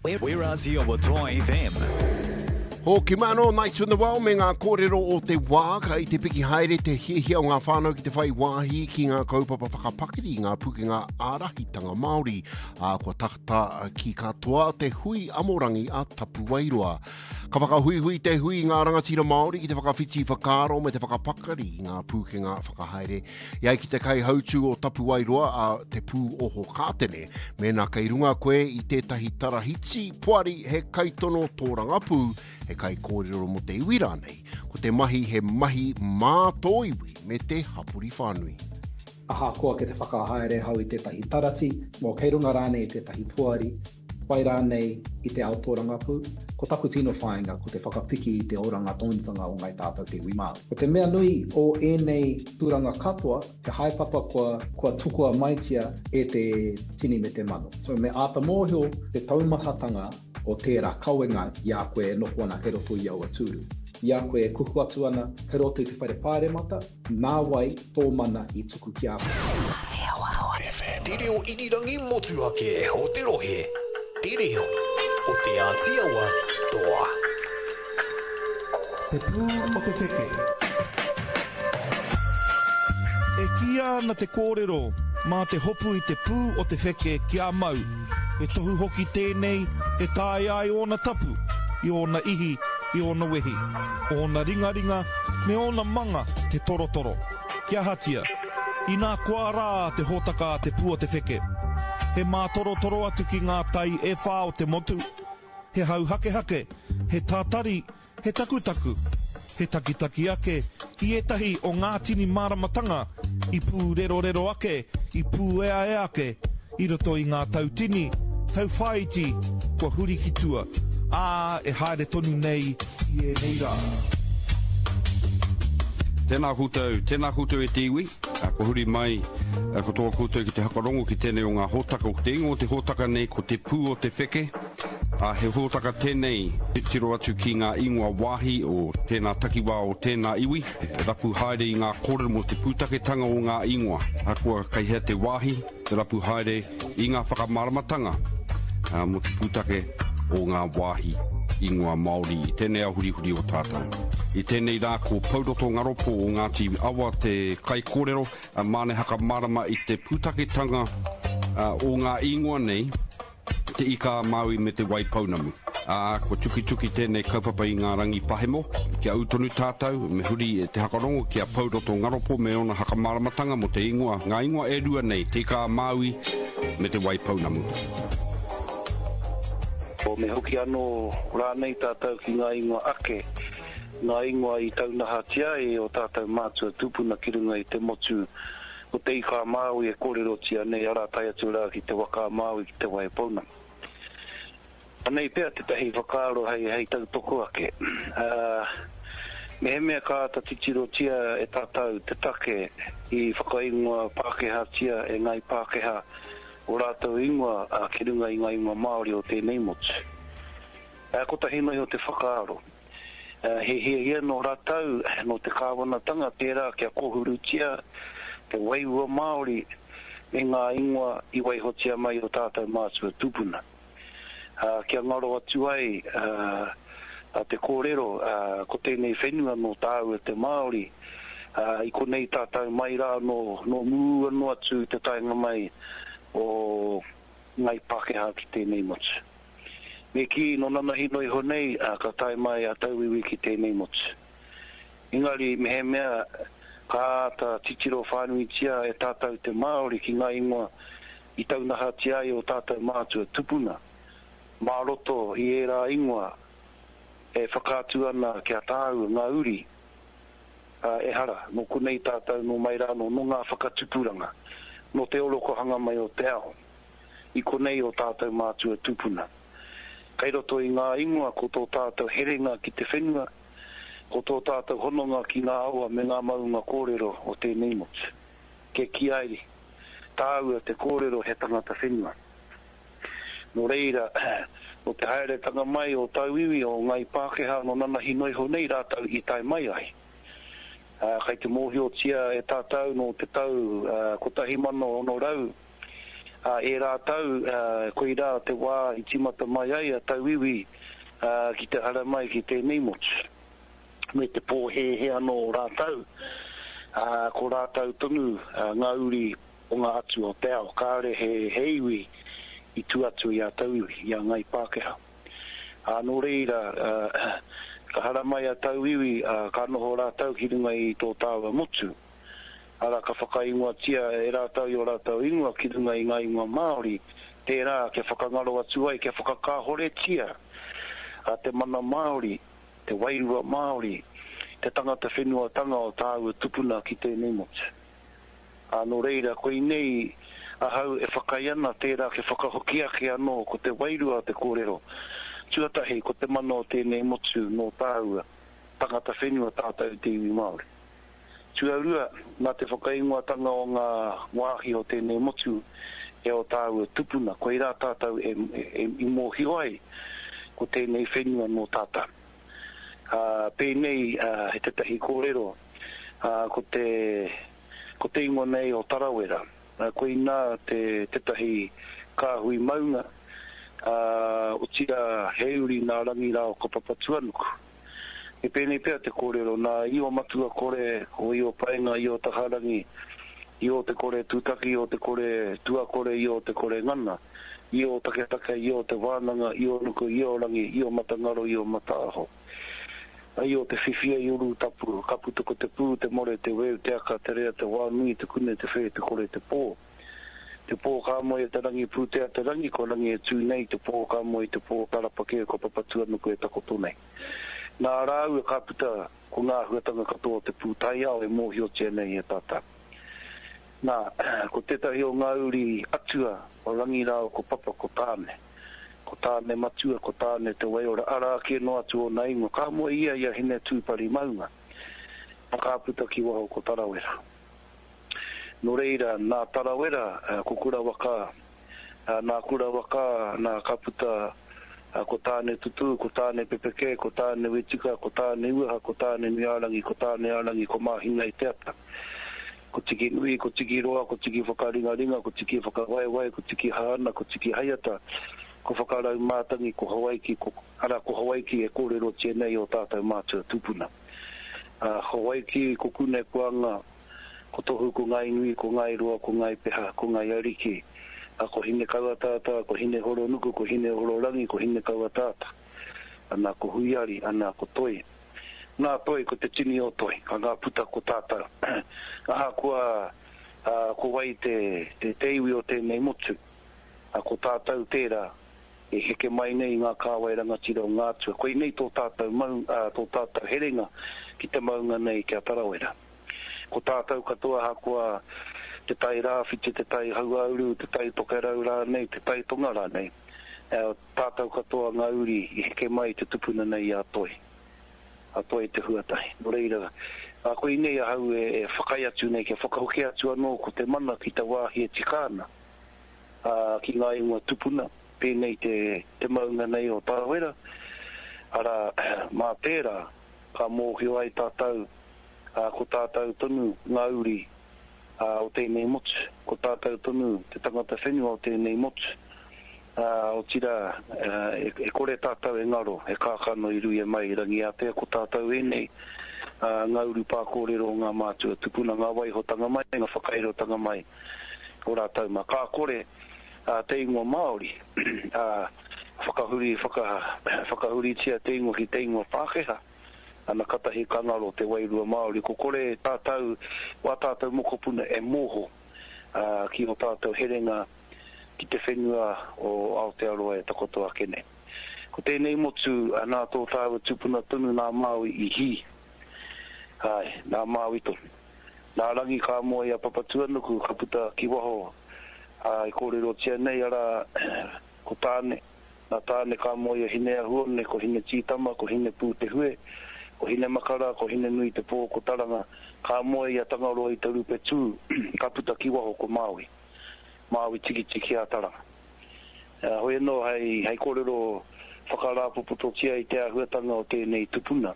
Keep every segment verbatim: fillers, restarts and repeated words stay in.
We're Aussie over Toy F M. Ho ki mano, Nights in the Well, me ngā kōrero o te wā, ka i te piki haere te hihia o ngā whānau ki te whai wāhi ki ngā kaupapa whakapakiri, ngā puki ngā ārahitanga Māori, a kua takata ki katoa te hui amorangi a Tapu Wairua. Ka whakahui hui te hui ngā rangatira Māori ki te whakawhiti whakaro me te whakapakari ngā puki ngā whakahaere. Iai ki te kai hautu o Tapu Wairua a te pū oho kātene, me nā kei runga koe i tētahi tarahiti, puari he kaitono tō rangapū, he kai kōrero mo te iwi rānei, ko te mahi he mahi mātoiwi me te hapuri whānui. Aha koa ke te whakahaere hau i tētahi tarati, mō kei runga rānei i tētahi tuari, wai rānei i te aotorangapū, ko taku tino whāinga ko te whakapiki i te oranga tōnitanga o ngai tātou te iwi māu. Ko te mea nui o ēnei tūranga katoa, te haipapa kua, kua tukua maitia e te tini me te mano. So me āta mōhio te taumahatanga o tērā kauenga i a koe noho ana he roto i au atūru. I a koe kuhu atu ana he roto i te whaere pāremata, nā wai tō mana i tuku ki a koe. Te reo irirangi motuake o te rohe. Te reo o te Aotearoa toa. Te pū o te wheke. E kia na te kōrero, mā te hopu i te pū o te wheke ki a mau. E tohu hoki tēnei, e tāi ai ona tapu, i ona ihi, i ona wehi, ona ringa ringa, me ona manga te torotoro. Kia hatia, i nā kua rā te hōtaka a te pū o te wheke. He mā torotoro atu ki ngā tai e whā o te motu. He hau hake hake, he tātari, he takutaku, he takitaki ake, i etahi o ngā tini māramatanga, i pū rero rero ake, i pū ea ea ake, i roto i ngā tautini, tau whaiti, kua huri ki tua. Ā, e haere tonu nei, i e nei rā. Tēnā koutou, tēnā koutou e te iwi. Ko huri mai, ko toa koutou ki te hakarongo ki tēnei o ngā hōtaka. Ko te ingo o te hōtaka nei, ko te pū o te wheke. A he hōtaka tēnei, te tiro atu ki ngā ingoa wāhi o tēnā takiwā o tēnā iwi. E rapu haere i ngā kōrero mo te pūtaketanga o ngā ingoa. A kua kaihea te wāhi, te rapu haere i ngā whakamaramatanga uh, mo te pūtake o ngā wāhi ingoa Māori. Tēnei a huri huri o tātou. I tēnei rā ko pauroto ngaropo o Ngāti Awa te kai kōrero, a māne haka marama i te pūtaketanga uh, o ngā ingoa nei, te ika Māui me te waipaunamu. Uh, ko tuki tuki tēnei kaupapa i ngā rangi pahemo, kia autonu tātou, me huri e te hakarongo kia pauroto ngaropo me ona haka maramatanga mo te ingoa, ngā ingoa e rua nei, te ika Māui me te waipaunamu. O me hoki anō rānei tātou ki ngā ingoa ake, ngā ingoa i taunaha tia e o tātou mātua tupuna ki runga i te motu o te ika Māui e kōrero tia nei ara tai atu rā ki te waka Māui ki te waipona. Anei pēr te tahi whakaaro hei hei tautoko ake. Uh, me he mea ka ta titiro tia e tātou te take i whakaingoa Pākehā tia e ngai Pākehā o rātou ingoa a ki runga i ngā ingoa Māori o tēnei motu. Uh, ko tahi mai o te whakaaro. Uh, he he hea no rātau, no te kāwanatanga tērā kia kohuru tia, te wairua Māori, me ngā ingoa i waihotia mai o tātou mātua tupuna. Uh, kia ngaro atu ai, uh, a te kōrero, uh, ko tēnei whenua no tāua te Māori, uh, i konei tātou mai rā no, no mū anu atu te tainga mai o ngai Pākehā ki tēnei motu. Me ki no nanahi noi honei, uh, ka tai mai a tauiwi ki tēnei motu. Ingari me he mea, ka ata titiro whānui tia e tātou te Māori ki ngā ingoa i taunaha tia o tātou mātua tupuna. Mā roto i e rā ingoa e whakātu ana kia tāu ngā uri uh, e hara, no kunei tātou no mai rā no, no ngā whakatupuranga, no te oroko hanga mai o te ao, i konei o tātou mātua tupuna. Kei roto i ngā ingoa ko tō tātou herenga ki te whenua, ko tō tātou hononga ki ngā aua me ngā maunga kōrero o tēnei motu. Ke ki airi, tāua te kōrero he tangata whenua. No reira, no te haere tanga mai o tauiwi o ngai Pākehā no nanahi noi honei rātau i tai mai ai. Uh, kei te mōhio tia e tātou no te tau uh, ko tahi mano ono rau uh, e rātau uh, koe rā te wā i timata mai ai a tau iwi uh, ki te hara mai ki tēnei motu. Me te pō he he anō rātau, uh, ko rātau tonu uh, ngā uri o ngā atu o te ao, kāre he he iwi i tu atu i a tau iwi, i a ngai Pākehā. Uh, nō reira, uh, ka hara mai a tau iwi, uh, ka noho rātau ki runga i tō tāua motu. Ara ka whakaingoa tia e rātau i o rātau ingoa ki runga i ngā ingoa Māori, tērā ke whakangaro atu ai, ke whakakāhore tia. A te mana Māori, te wairua Māori, te tangata whenua tanga o tāua tupuna ki tēnei motu. Anō reira, koe nei ahau e whakaiana tērā ke whakahokiake anō ko te wairua te kōrero. Tuatahi ko te mana o tēnei motu no tāua tangata whenua tātou te iwi Māori. Tuarua, nā te whakaingoa tanga o ngā wāhi o tēnei motu e o tāua tupuna, koe rā tātou e, e, e mōhi ai ko tēnei whenua no tāta. Uh, pēnei uh, he te tahi kōrero, uh, ko te ko te ingoa nei o Tarawera. Uh, koe nā te, te tahi kāhui maunga, uh, o tira heuri nā rangi rā o Kopapatuanuku. E pēnei pēr te kōrero, nā i o matua kore, o i o paenga, i o taharangi, i o te kore tūtaki, i o te kore tuakore, i o te kore ngana, i o taketaka, i o te wānanga, i o nuku, i o rangi, i o matangaro, i o mataaho. I o te whiwhia i uru tapu, kapu tuko te pū, te more, te weu, te aka, te rea, te wānui, te kune, te whē, te kore, te pō. Te pō kā moe te rangi pū, te te rangi, ko rangi e tū nei, te pō kā moe, te pō karapake, ko Papatuanuku e takoto nei. Nā rāu e kāputa ko ngā huatanga katoa te pūtai au e mōhi o tēnei e tātā. Nā, ko tētahi o ngā uri atua o rangi rāu ko papa ko tāne. Ko tāne matua, ko tāne te waiora ara ke no atu o naingo. Kā mua ia ia hine tūpari maunga. Pakāputa ki waho ko Tarawera. No reira, nā Tarawera, ko kura waka, nā kura waka, nā kaputa, ko tāne tutu, ko tāne pepeke, ko tāne wetika, ko tāne uaha, ko tāne niarangi, ko tāne arangi, ko mahina i te ata. Ko tiki nui, ko tiki roa, ko tiki whakaringaringa, ko tiki whakawaiwai, ko tiki haana, ko tiki haiata, ko whakarau mātangi, ko Hawaiki, ko, ara ko Hawaiki e kōrero tēnei o tātou mātua tupuna. Uh, Hawaiki, ko kune kuanga, ko tohu, ko ngai nui, ko ngai roa, ko ngai peha, ko ngai ariki, a ko hine kauatata, ko hine horo nuku, ko hine horo rangi, ko hine kauatata. Ana ko huiari, ana ko toi. Nā toi ko te tini o toi, ka ngā puta ko tātau. Aha kua, uh, ko wai te, te teiwi o tēnei motu. A ko tātau tērā, e heke mai nei ngā kāwai rangatira o ngā tua. Koe nei tō tātau, mau, uh, tō tātau herenga ki te maunga nei kia Tarawera. Ko tātau katoa ha kua te tai rāwhiti, te tai hauauru, te tai tokerau rā nei, te tai tonga rā nei. Uh, tātau katoa ngā uri i heke mai te tupuna nei a toi. A toi te huatai. No reira, a koe nei a hau e, e whakai atu nei, ke whakahoke atu anō ko te mana ki te wāhi e tikāna. Uh, ki ngā ingoa tupuna, pēnei te, te maunga nei o Tarawera. Ara, mā tērā, ka mōhio ai tātou, uh, ko tātou tonu ngā uri uh, o tēnei motu, ko tātou tonu te tangata whenua o tēnei motu. Uh, o tira, uh, e, e kore tātou e ngaro, e kākano i rui e mai rangi a te ko tātou e nei, uh, ngā uri pākōrero ngā mātua tupuna, ngā waihotanga mai, ngā whakairotanga mai, o rātau mā kā kore, uh, te ingoa Māori, uh, whakahuri, whaka, whakahuri tia te ingoa ki te ingoa Pākehā, ana katahi kangaro te wairua Māori, ko kore tātou, wā tātou mokopuna e moho, uh, ki o tātou herenga, ki te whenua o Aotearoa e takoto ake nei. Ko tēnei motu nā tō tāua tupuna tunu nā Māui i hi. Hai, nā Māui tonu. Nā rangi kā moa i a Papatuanuku, ka puta ki waho. Ai, kōrero tia nei ara ko tāne. Nā tāne kā moa i a hinea huone, ko hine tītama, ko hine pū te hue, ko hine makara, ko hine nui te pō ko taranga. Kā moa i a tangaroa i te rupe tū, ka puta ki waho ko Māui. Māui tiki tiki a taranga. Uh, hoi no hei, hei kōrero whakarāpuputo tia i te ahuatanga o tēnei tupuna.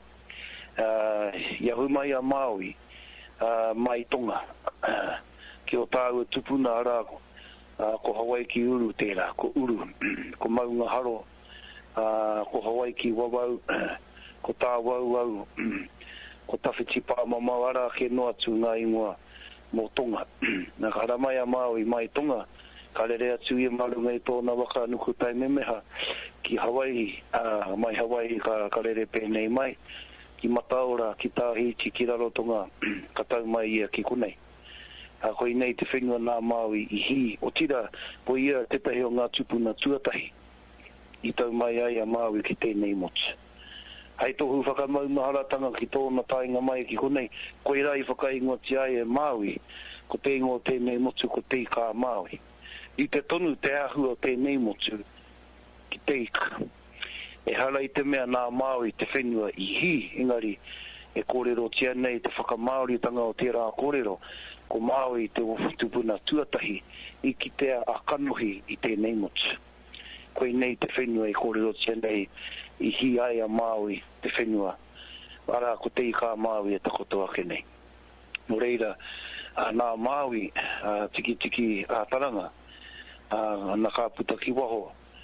Uh, ia hui mai a Māui, uh, mai tonga. Uh, ki o tāua tupuna ara uh, ko Hawaii ki uru tērā, ko uru, ko maunga haro, uh, ko Hawaii ki wawau, ko tā wau au, ko tawhiti pā mamawara ke noa tū ngā ingoa mō tonga. Nā ka haramai a Māui mai tonga, ka rere atu i marunga i tōna waka nuku tai memeha ki Hawaii, uh, mai Hawaii ka, ka rere pēnei mai, ki mataora, ki tāhiti, ki rarotonga, ka tau mai ia ki kunei. A koe nei te whenua nā Māui i hi, o tira, po ia tetahi o ngā tupuna tuatahi, i tau mai ai a Māui ki tēnei motu. Hei tohu whakamaumahara ki tōna tainga mai ki konei, koe rai whakaingotia ai e Māui, ko te ingo tēnei motu ko te kā Māui. I te tonu te ahua tēnei motu ki te ika. E hala i te mea nā Māui te whenua i hi, engari e kōrero tia nei te whakamaori tanga o tērā kōrero, ko Māui te tupuna tuatahi i ki te a kanohi i tēnei motu. Koe nei te whenua i kōrero tia nei i hi ai a Māui te whenua. Ara ko te ika Māui e takotoa ke nei. No reira, uh, nā Māui, uh, tiki tiki a uh, taranga, uh, na ka puta ki waho,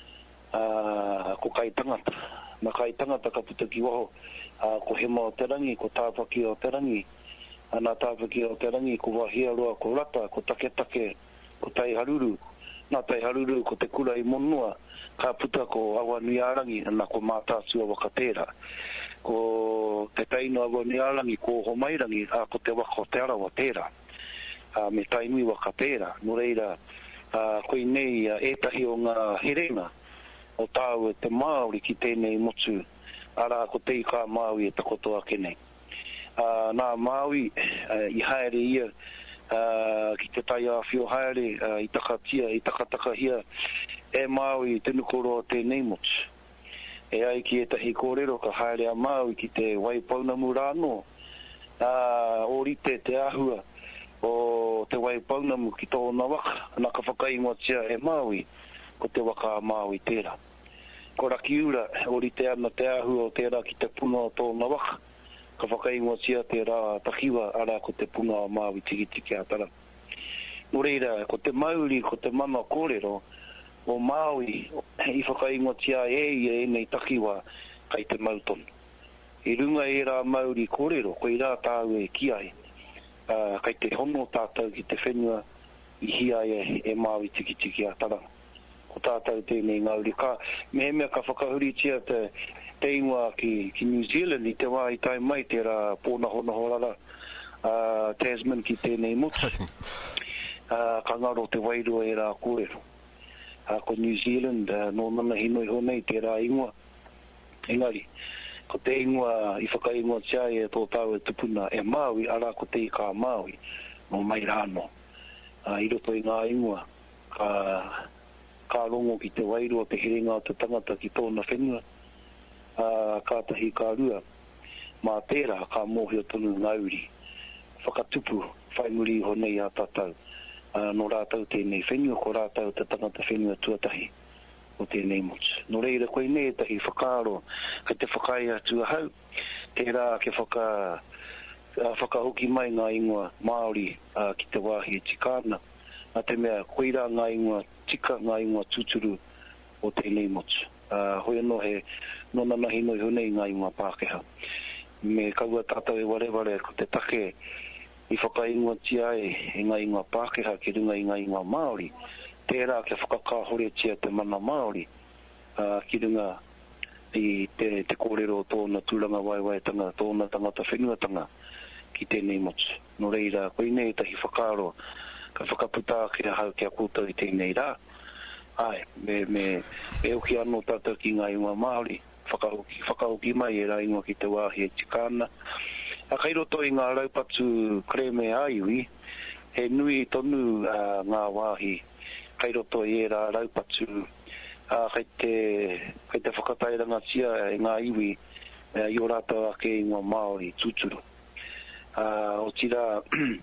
uh, ko kai tangata. Na kai tangata ka puta ki waho, uh, ko hema o te rangi, ko tāpaki o te rangi, uh, nā tāpaki o te rangi, ko wahia roa, ko rata, ko take take, ko tai haruru, nā tai haruru, ko te kura i monua, ka puta ko awa nui arangi na ko mātātua waka tērā. Ko te taino awa nui arangi ko homairangi a ko te waka o te arawa tērā. A, me tainui waka tērā. No reira, a, koe nei a, etahi o ngā herenga o tāu e te Māori ki tēnei motu. Ara ko te ika Māui e takotoa ke nei. A, nā Māui a, i haere ia Uh, ki te tai a whio haere, uh, i takatia, i takataka hia, e Māui te nukoro o tēnei motu. E ai ki e tahi kōrero ka haere a Māui ki te Waipaunamu rāno, uh, o rite te ahua o te Waipaunamu ki tōna waka, na ka whakaingotia e Māui ko te waka a Māui tērā. Ko raki ura, o rite ana te ahua o tērā ki te puna o tōna waka, ka whakaingotia te rā takiwa ara ko te punga o Māui tiki tiki atara. No reira, ko te mauri, ko te mana kōrero, o Māui i whakaingotia e e nei takiwa kai te mautonu. I runga e rā mauri kōrero, ko i rā tāu e ki ai, uh, kai te hono tātou ki te whenua i hi ai e, e Māui tiki tiki atara. Ko tātou tēnei ngauri. Ka, me mea ka whakahuritia te te ingoa ki, ki New Zealand i te wā i tai mai te rā pōna hona horara uh, Tasman ki tēnei motu. Uh, ka ngaro te wairua e rā kōrero. Uh, ko New Zealand, uh, no nana hinoi honei te rā ingoa. Engari, ko te ingoa i whakaingoa tia e tō tāu e tupuna e Māui, ara ko te ika Māui, no mai rāno. Uh, I roto i ngā ingoa, ka, ka rongo ki te wairua, te herenga o te tangata ki tōna whenua. Uh, kātahi kā rua, mā tērā kā mōhio tonu ngauri, whakatupu, whaimuri honei a tātou, uh, no rātau tēnei whenua, ko rātau te tangata whenua tuatahi o tēnei motu. No reira koe nei tahi whakaaro, kei te whakai atu ahau, tērā ke whaka, uh, whakahoki mai ngā ingoa Māori uh, ki te wāhi e tikāna, a te mea koeira ngā ingoa tika, ngā ingoa tuturu o tēnei motu. Uh, hoi anō he nona nahi noi honei ngā ingoa Pākehā. Me kaua tātou e wareware ko te take i whakaingoa tia e, e ngā ingoa Pākehā ki runga i ngā ingoa Māori. Tērā ke whakakāhore tia te mana Māori uh, ki runga i te, te kōrero o tōna tūranga waiwaitanga, tōna tangata whenuatanga ki tēnei motu. No reira, koe nei tahi whakaaro ka whakaputa ki a hau ki a kōtau i tēnei rā. Ai, me, me, me uki anō tātou ki ngā ingoa Māori, whakauki, whakauki mai e rā ingoa ki te wāhi e tikāna. A kai roto i ngā raupatu kreme aiwi, he nui tonu uh, ngā wāhi, kai roto i e rā raupatu, uh, kai te, kai te whakatairanga tia e ngā iwi, uh, i o rātou ake ingoa Māori, tūturu. Uh, o tira,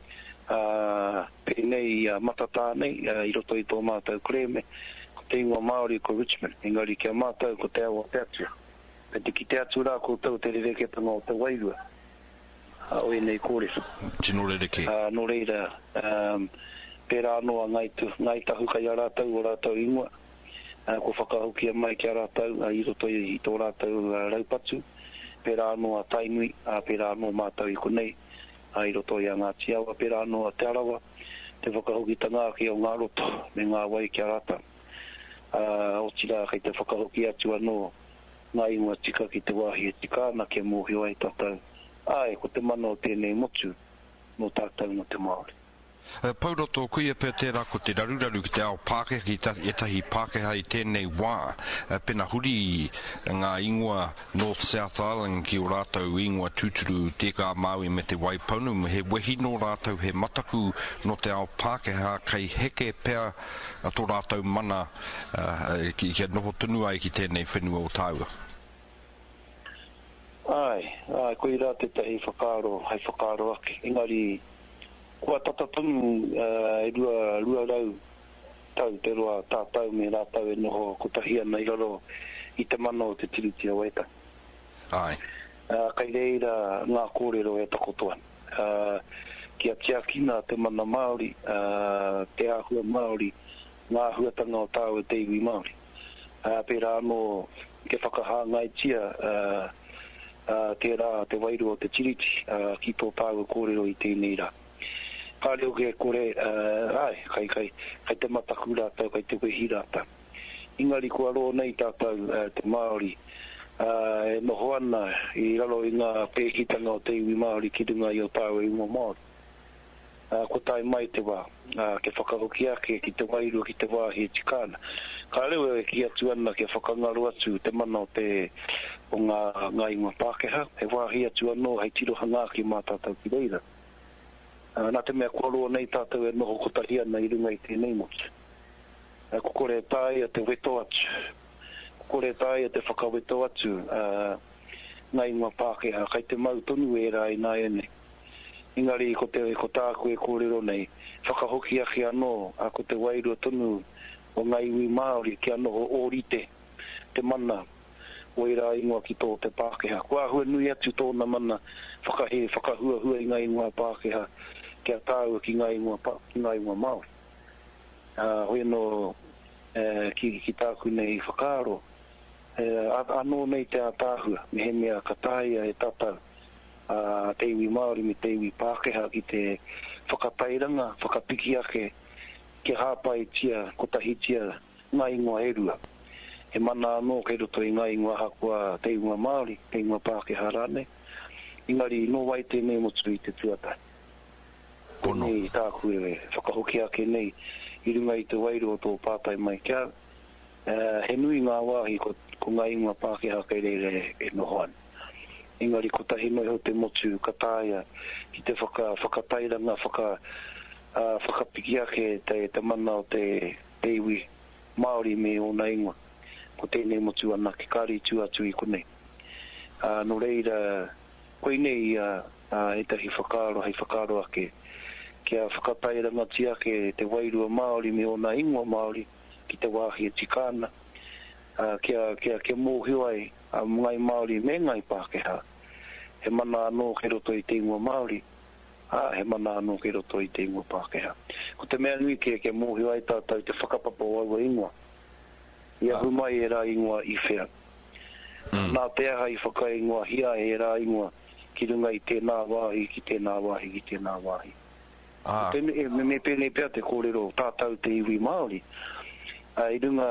uh, pēnei uh, matatānei, uh, i roto i tō mātou kreme, te ingoa Māori ko Richmond, engari kia mātou ko te awa te atu. E te ki te atu rā ko tau te rereketanga o te wairua. Uh, o e nei kōrero. Tino rereke. Uh, no reira, um, pera anō ngai tu ngai tahu kai a rātau o rātau ingoa uh, ko whakahokia mai ki a rātau a i roto i tō rātau uh, raupatu pera anō a tainui a pera anō mātau i konei a i roto i a ngā tiawa pera anō a te arawa te whakahoki tanga ki o ngā roto me ngā wai ki a rātau uh, o tira kei te whakahoki atu anō ngā ingoa tika ki te wāhi e tika na ke mōhio ai tātou ai ko te mana o tēnei motu no tātou no te Māori. Uh, Pauroto, kuia pēr tērā ko te raruraru ki te ao Pākehā ki ta, e tahi Pākehā i tēnei wā. Uh, pena huri ngā ingoa North South Island ki o rātou ingoa tūturu tēkā Māui me te Waipaunu. He wehi no rātou he mataku no te ao Pākehā kei heke pēr a tō rātou mana uh, ki, ki noho tunu ai ki tēnei whenua o tāua. Ai, ai, koe rā te tahi whakaaro, hai whakaaro ake. Engari, kua tatatunu uh, e rua, rua rau tau te roa tātau me rātau e noho kotahi ana i raro i te mana o te tiriti o eta. Ai. Uh, kai reira ngā kōrero e takotoan. Uh, kia tiakina te mana Māori, uh, te āhua Māori, ngā huatanga o tāu e te iwi Māori. Uh, pera anō ke whakahāngai tia uh, uh, te rā te wairu o te tiriti uh, ki tō tāu kōrero i tēnei rā. Pāreo ke kore, uh, ai, kai, kai, kai te mataku rātau, kai te wehi rātau. Ingari kua roa nei tātau uh, te Māori, uh, e noho ana i raro i ngā pēhitanga o te iwi Māori ki runga i o tāu e ingo Māori. Uh, ko tai mai te wā, uh, ke whakahoki ake ki te wairu ki te wāhi e tikana. Ka reo e ki atu ana ke whakangaru atu te mana o te o ngā, ngā ingoa Pākehā, he wāhi atu anō hei tiroha ngā ki mā tātau ki reira. Uh, nā te mea kua nei tātou e noho kotahi ana i runga i tēnei motu. Uh, ko kore tāia te weto atu. Ko kore tāia te whakaweto atu. Uh, nā ingoa Pākehā, kai te mau tonu e rā i nā ene. Ingari ko te ko tāku e kōrero nei. Whakahoki ake anō a ko te wairua tonu o ngā iwi Māori ki anō o orite. Te mana o i rā ingoa ki tō te Pākehā. Kua hua nui atu tōna mana whakahe, whakahua hua i ngā ingoa Pākehā. Kia tāua ki ngā ingoa, ki ngā ingoa Māori. Uh, hoi no uh, ki, ki tāku nei whakaaro, uh, anō nei te ātāhua, me he mea kataia e tātau, uh, te iwi Māori me te iwi Pākehā ki te whakatairanga, whakapiki ake, ki hāpai tia, kotahi tia, ngā ingoa erua. He mana anō kei roto i ngā ingoa hakua te ingoa Māori, te ingoa Pākehā rāne. Ingari, no wai tēnei motu i te tuatai. Kono. Nei tāku e whakahoki ake nei i runga i te wairu o tō pātai mai kia. Uh, he nui ngā wāhi ko, ko ngā ingoa Pākehā kei reire e nohoan. Engari ko tahi noi ho te motu kataia ki te whaka, whakatairanga, whaka, uh, whakapiki ake te, te mana o te iwi Māori me o nā ingoa. Ko tēnei motu ana ki kāri tu atu i konei. Uh, no reira, koe nei uh, uh, e tahi whakaaro, hei whakaaro ake. Kia whakatairanga tia ke te wairua Māori me o nā ingoa Māori ki te wāhi e tikana. Uh, kia, kia, kia mōhio ai a uh, ngai Māori me ngai Pākehā. He mana anō ke roto i te ingoa Māori, uh, he mana anō ke roto i te ingoa Pākehā. Ko te mea nui kia kia mōhio ai tātou te whakapapo aua ingoa. Ia humai e rā ingoa i whea. Mm. Nā te aha i whaka ingoa hia e rā ingoa ki runga i tēnā wāhi, ki tēnā wāhi, ki tēnā wāhi. Ah. Tene, me, me pēnei pēr te kōrero tātou te iwi Māori. Uh, I runga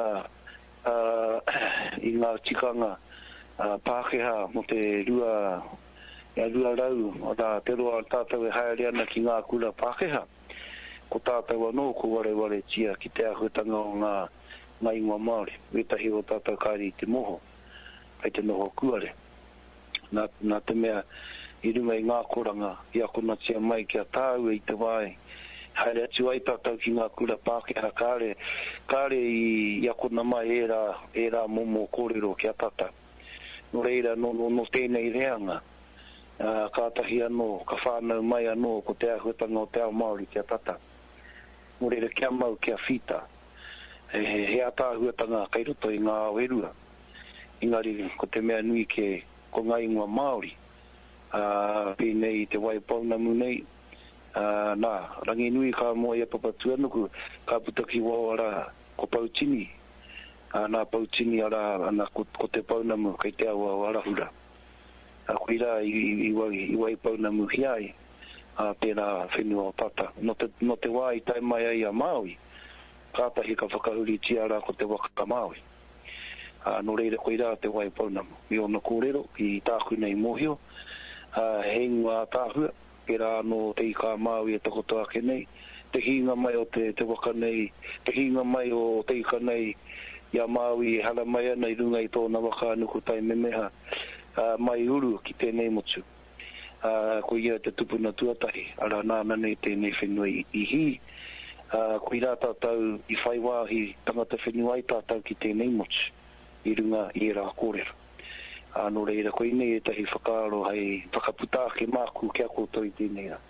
uh, i ngā tikanga uh, Pākehā mo te rua, ia rua rau o tā te roa tātou e haere ana ki ngā kura Pākehā. Ko tātou anō ko ware ware tia ki te ahutanga o ngā, ngā ingoa Māori. Wetahi o tātou kāri i te moho, kai te noho kuare. Nā, nā te mea i runga i ngā koranga, i akona tia mai kia tāu i te wai. Haere atu ai tātou ki ngā kura Pākehā kāre, kāre i, i akona mai e rā, e rā momo kōrero kia tata. No reira, no, no, no tēnei reanga, uh, kātahi anō, ka whānau mai anō ko te ahutanga o te ao Māori kia tata. No reira, kia mau kia whita. He, he, he atāhuatanga kai roto i ngā werua. Ingari, ko te mea nui ke ko ngā ingoa Māori. Uh, pēnei te Waipauna munei, Uh, nā, rangi nui ka moa ia papatu anuku, ka putaki wau ara ko pautini. Uh, nā pautini ara ana ko, ko te paunamu kei te awa o arahura. A uh, kuira i, i, i, wai, i wai paunamu hiai, a uh, pēnā whenua o tata. No te, no te wā i tai mai ai a Māui, kātahi ka whakahuri tia ara ko te waka Māui. Uh, no reira koira te wai paunamu. I ona kōrero, i tāku nei mohio, uh, hei ngā tāhua, pera no te ika Māui e takoto ake nei, te hinga mai o te, te waka nei, te hinga mai o te ika nei, ia Māui e hala mai ana i runga i tōna waka anuku tai memeha, uh, mai uru ki tēnei motu. Uh, ko ia te tupuna tuatahi, ara nāna nei tēnei whenua i, i hi, uh, ko i rā tātou i whaiwāhi tangata whenua i tātou ki tēnei motu, i runga i rā kōrero. Ano reira koe nei e tahi whakaaro hei whakaputa ke māku kia koutou i tēnei rā.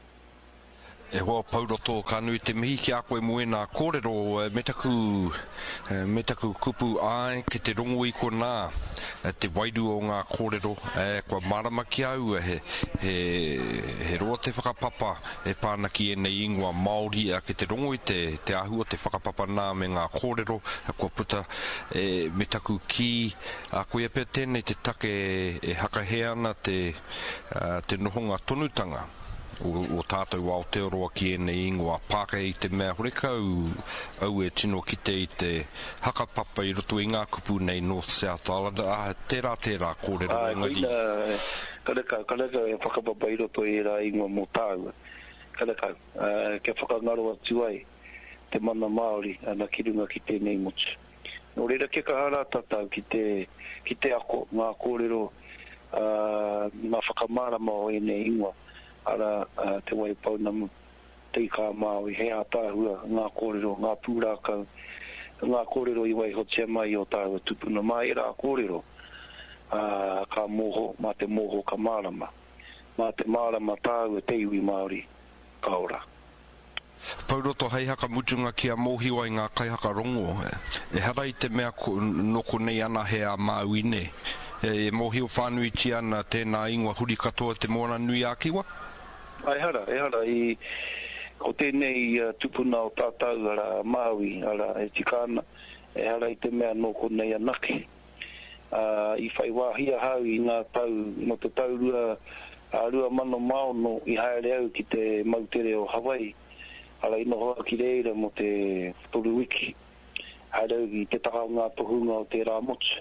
E hoa pauroto ka nui te mihi ki a koe moena kōrero me taku, me taku kupu ai ke te rongo i ko nā te wairu o ngā kōrero e kua marama ki au he, he, he roa te whakapapa e pānaki e nei ingoa Māori a ke te rongo i te, te ahua te whakapapa nā me ngā kōrero a kua puta e, me taku ki a koe pia tēnei te take e hakahea ana te, uh, te nohonga tonutanga. O, o tātou Aotearoa ki e nei ingoa Pākehā i te mea horeka au, au e tino ki te i te hakapapa i roto i ngā kupu nei North South Island. Ah, tērā tērā kōrero ah, engari. Kareka, kareka e whakapapa i roto i rā ingoa mō tāua. Kareka, uh, ke whakangaro atu ai te mana Māori ana ki runga ki tēnei motu. Nō reira ke kahara tatau ki te, ki te ako ngā kōrero uh, ngā whakamārama o e nei ingoa. Ara uh, te wai paunamu te ika Māui, he a tāhua, ngā kōrero, ngā pūrākau, ngā kōrero i wai hotia mai o tāhua tupuna. Mā e rā kōrero, uh, ka moho, mā te moho ka mārama. Mā te mārama tāhua te iwi Māori, ka ora. Pauroto hei haka mutunga ki a mōhiwa i ngā kaihaka rongo. E harai te mea ko, noko nei ana he a Māui ne. E mōhio whānui ti ana tēnā ingoa huri katoa te mōna nui a kiwa? Ai hara, e hara, i o tēnei uh, tupuna o tātau ara Māui, ara e tikana, e hara i te mea noko nei anake. Uh, I whai wāhia hau i ngā tau, no te tau rua, uh, rua mano maono i haere au ki te mautere o Hawaii, ara ino hoa ki reira mo te toru wiki, haere au i te takau ngā tohunga o te rā motu.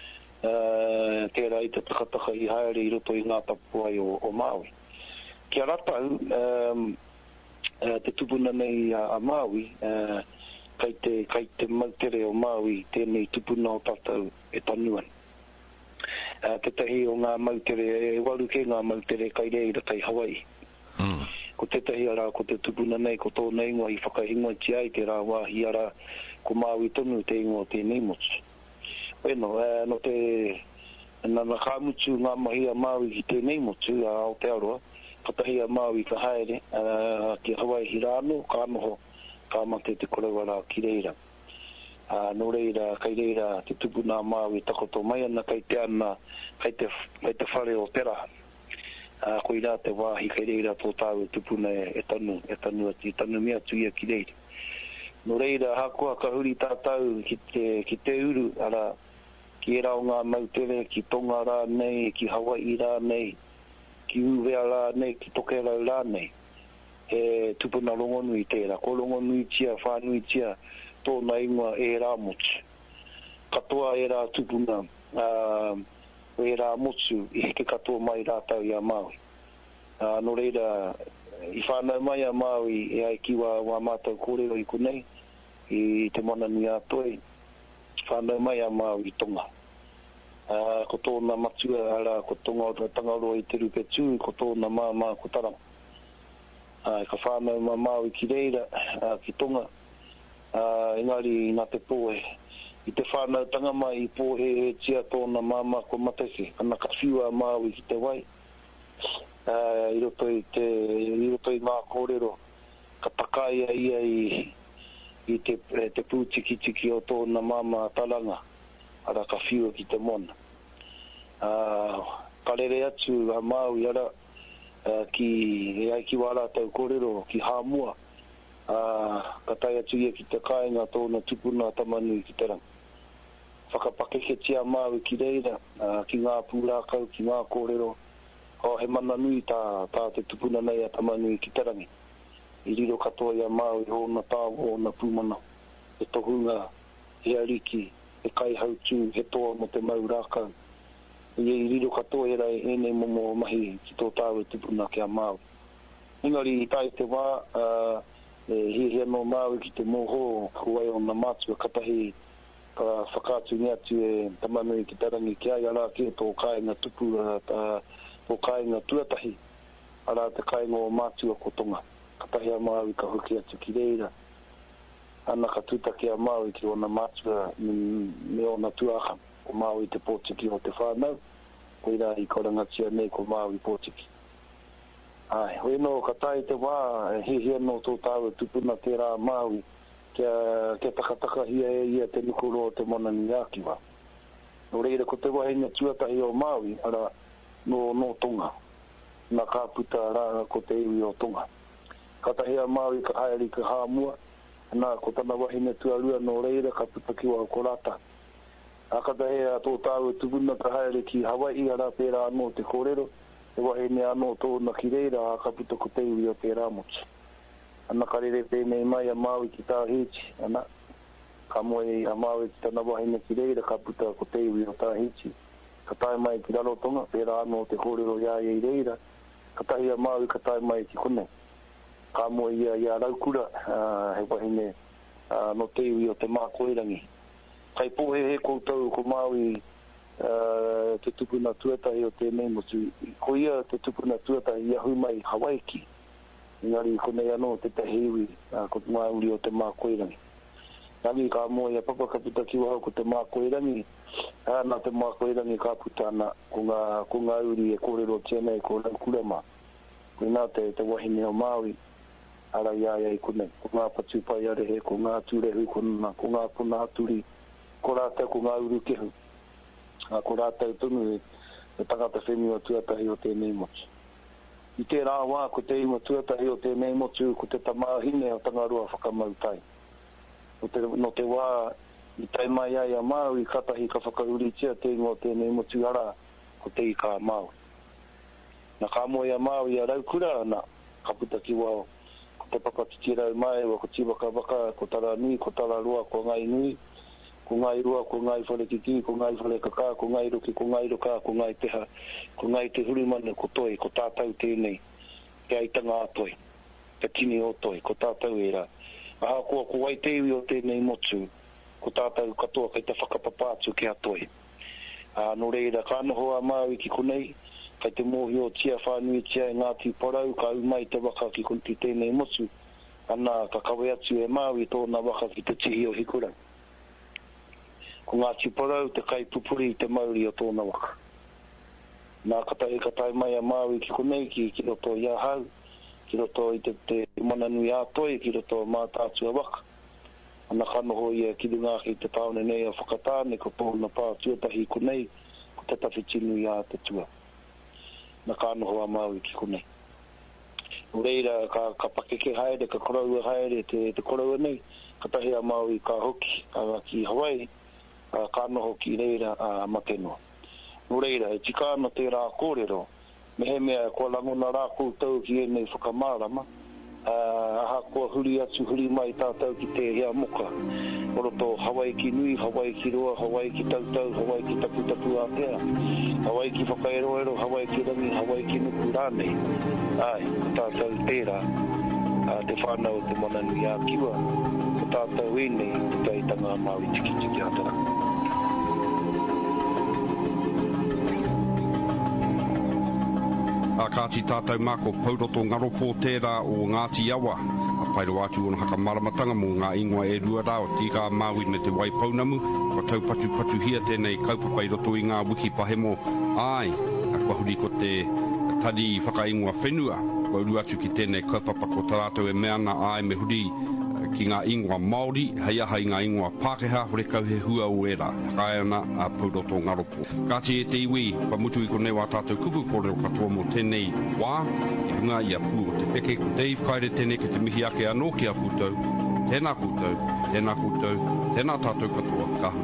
Uh, tērā i te takataka i haere i roto i ngā tapuai o, o Māui. Kia ratau, um, uh, te tupuna nei a, a Māui, uh, kai, te, kai te mautere o Māui, tēnei tupuna o tātou e tanuan. Uh, te tahi o ngā mautere, e waru ke ngā mautere kai reira kai Hawaii. Mm. Ko te tahi ara, ko te tupuna nei, ko tōna ingoa i whakahingoa ti ai, te rā wāhi ara, ko Māui tonu te ingoa tēnei motu. Bueno, uh, no te nana kāmutu ngā mahi a Māui ki tēnei motu a Aotearoa, katahi a Māui ka haere, uh, ki Hawaii Hirano, ka anoho, ka mate te korewara ki reira. Uh, no reira, kai reira, te tupuna a Māui takoto mai ana, kai te ana, kai te, kai te whare o pera. Uh, ko i rā te wāhi kai reira tō tāu e tupuna e, e tanu, e tanu ati, e tanu mea tuia ki reira. No reira, hakoa ka huri tātau ki te, ki te uru, ara, ki e rao ngā mautere, ki Tonga rā nei, ki Hawaii rā nei, ki Uwea rā nei, ki Tokerau rā nei. E tupuna rongonui tērā. Ko rongonui tia, whānui tia, tōna ingoa e rā motu. Katoa e rā tupuna, uh, e rā motu, i heke katoa mai rātau i a Māui. Uh, no reira, i whānau mai a Māui, e ai kiwa wā mātou kōrero i kunei, i te mana nui a toi, whānau mai a Māui i Tonga. Uh, ko tōna matua ara, ko tonga o tangaroa i te rupe tū, ko tōna māmā ko tarang. Uh, ka whānau ma Māui ki reira, uh, ki Tonga, uh, engari nā te pōhe. I te whānau tanga mai i pōhe e tia tōna māmā ko mateke, ana ka whiua Māui ki te wai. Uh, I roto i te, i roto i ngā kōrero, ka takaia ia i, i te, te pūtiki tiki o tōna māmā taranga. Ara ka whiua ki te mona. Uh, karere atu a Māui ara, ki e ai ki wala tau kōrero ki Hāmua uh, ka tai atu ia ki te kāinga tōna tupuna tamanui ki te rang whakapakeke tia māwe ki reira uh, ki ngā pūrākau, ki ngā kōrero o he mana nui tā, tā te tupuna nei a tamanui ki te rangi i riro katoa ia māwe o na tāwo o na pūmana e tohunga he ariki e kai hautū he toa mo te mau rākau i e riro katoa e rai e nei momo mahi ki tō tāwe tupuna ki a māwe ingari i tai te wā uh, e hi hi no māwe ki te moho huai o na mātua katahi ka whakātu ni atu e tamanui ki tarangi ki ai ala ki tō kāinga tupu ta tō kāinga tuatahi ala te kāinga o mātua ko tonga katahi a Māui ka hoki atu ki reira ana ka tuta ki a Māui ki o na mātua me o na tuaha o Māui te pōtiki o te whānau koira i korangatia nei ko Māui pōtiki ai hoi no ka tai te wā hi hi no tō tāwe tupuna te rā Māui kia, kia takataka hia e ia te nukuro o te mona ni ākiwa. No reira ko te wahine tuatahi o Māui, ara no, no tonga. Nā kā puta rā ko te iwi o tonga. Katahi a Māui ka haere ka Hāmua, nā ko tana wahine tuarua no reira ka puta ki wa korata. A katahi a tō tāwe tupuna ka haere ki Hawaii, ara pērā anō te kōrero, e wahine anō tōna ki reira a ka puta ko te iwi o pērā motu. Ana karere pēnei mai a Māui ki Tāhiti, ana ka moe a Māui ki tana wahine ki reira ka puta ko te iwi o Tāhiti. Ka tae mai ki Rarotonga, pērā anō te kōrero ia i reira, ka tahi a Māui ka tae mai ki Kone. Ka moe ia ia raukura, uh, he wahine uh, no te iwi o te mākoerangi. Kai pohe he koutou ko Māui uh, te tupuna tuatahi o tēnei motu. Ko ia te tupuna tuatahi ia hui mai Hawaiki. Ngari konei anō te tahiwi uh, ko te māuri o te mākoerangi. Nagi ka moe ia papa ka puta ki wahau ko te mākoerangi, uh, nā te mākoerangi ka puta ana ko ngā, ko ngā uri e kōrero tēnei ko Raukurama. Ko nā te, te wahine o Māui, ara ia ia i konei. Ko ngā patupai arehe, ko ngā tūrehu, ko ngā, ko ngā puna aturi, ko rātau ko ngā uru kehu. Uh, ko rātau tunu e, e tangata whenua tuatahi o tēnei motu. I te rā wā, ko te ima tuatahi o tēnei motu, ko te tamāhine o tangarua whakamautai. No te, no te wā, i tai mai ai a Māui, katahi ka whakauritia te ingo o tēnei motu ara, ko te i kā Māui. Nā kā moe a Māui a Raukura, nā, ka puta ki wao, ko te papatitirau mai, wa ko tivaka waka, ko tara nui, ko tara rua, ko ngai nui, ko ngai rua, ko ngai whare kiki, ko ngai whare kaka, ko ngai roki, ko ngai roka, ko ngai teha, ko ngai te hurimane, ko toi, ko tātau tēnei, te aitanga a toi, te tini o toi, ko tātau e rā. Aha kua ko wai te iwi o tēnei motu, ko tātau katoa kai te whakapapātu ki a toi. Uh, no reira, ka noho a Māui ki konei, kai te mohi o tia whānui tia e Ngāti Porau, ka umai te waka ki konti tēnei motu, ana ka kawe atu e Māui tōna waka ki te tihi o Hikurau. Ko Ngāti Porau te kai pupuri te mauri o tōna waka. Nā katahi katai mai a Māui ki konei ki ki roto ia hau, ki roto i te, te mananui a toi, ki roto mātātua waka. Ana kanoho ia ki runga ki te taone nei a whakatāne ko tōna pā tuatahi konei, ko te tawhitinu ia te tua. Nā kanoho a Māui ki konei. Reira ka, ka pakeke haere, ka koraua haere, te, te koraua nei, katahi a Māui ka hoki uh, ki Hawaii, Uh, ka noho ki reira a uh, mateno. No reira, e tikana te rā kōrero, me he mea kua langona rā koutou ki e nei whakamārama, uh, aha kua huri atu huri mai tātou ki te hea moka. Oroto Hawaii ki nui, Hawaii ki roa, Hawaii ki tautau, Hawaii ki tapu tapu a pēr, Hawaii ki whakaeroero, Hawaii ki rangi, Hawaii ki nuku rānei. Ai, tātou tērā, uh, te whānau te mananui a kiwa, ko tātou e nei, te taitanga Māui tiki tiki atara. A kāti tātou mako pauroto ngaropo tērā o Ngāti Awa. A pairo atu ona haka maramatanga mō ngā ingoa e rua rā o tika Māui me te waipaunamu. Ko tau patu patu hia tēnei kaupapai roto i ngā wiki pahemo. Ai, a kwahuri ko te tari whakaingoa whenua. Ko uru atu ki tēnei kaupapa ko tarātou e meana ai me huri ki ngā ingoa Māori, hei aha i ngā ingoa Pākehā, hore kau he hua o era, kai ana a Pauroto Ngaropo. Kāti e te iwi, pa mutu i konei wā tātou kupu kōrero katoa mō tēnei wā, i runga i a pū o te wheke, ko Dave kaire tēnei ke te mihi ake anō ki a kūtou, tēnā kūtou, tēnā kūtou, tēnā tātou katoa, ka hui.